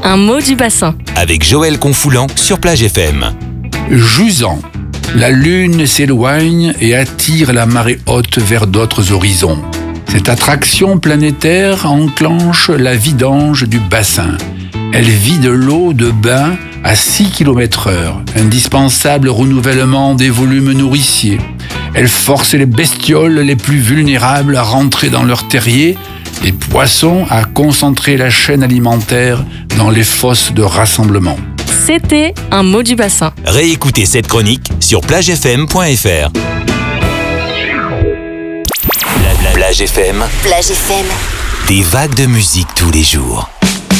un mot du bassin. Avec Joël Confoulant sur Plage FM. Jusant. La lune s'éloigne et attire la marée haute vers d'autres horizons. Cette attraction planétaire enclenche la vidange du bassin. Elle vide l'eau de bain à 6 km/h, indispensable renouvellement des volumes nourriciers. Elle force les bestioles les plus vulnérables à rentrer dans leur terrier, les poissons à concentrer la chaîne alimentaire dans les fosses de rassemblement. C'était un mot du bassin. Réécoutez cette chronique sur plagefm.fr. Plage FM. Plage FM. Des vagues de musique tous les jours.